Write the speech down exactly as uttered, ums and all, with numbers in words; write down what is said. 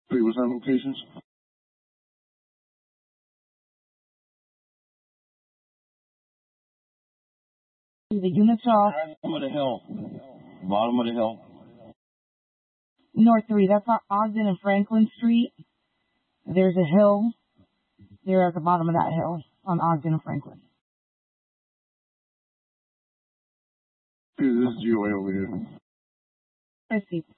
Wait, what's that locations? The units are Bottom of the hill. Bottom of the hill. North three. That's on Ogden and Franklin Street. There's a hill. They're at the bottom of that hill on Ogden and Franklin. Dude, this is G O A over here. I see.